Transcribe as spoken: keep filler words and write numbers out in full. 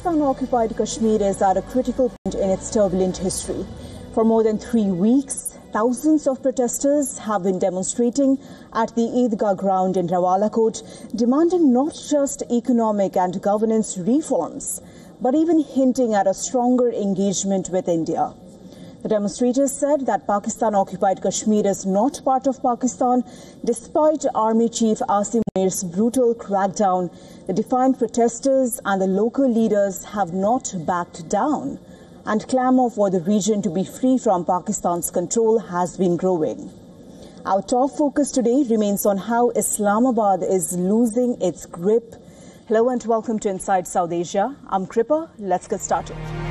Pakistan-occupied Kashmir is at a critical point in its turbulent history. For more than three weeks, thousands of protesters have been demonstrating at the Eidgah ground in Rawalakot, demanding not just economic and governance reforms, but even hinting at a stronger engagement with India. The demonstrators said that Pakistan-occupied Kashmir is not part of Pakistan. Despite Army Chief Asim Munir's brutal crackdown, the defiant protesters and the local leaders have not backed down, and clamour for the region to be free from Pakistan's control has been growing. Our top focus today remains on how Islamabad is losing its grip. Hello and welcome to Inside South Asia. I'm Kripa. Let's get started.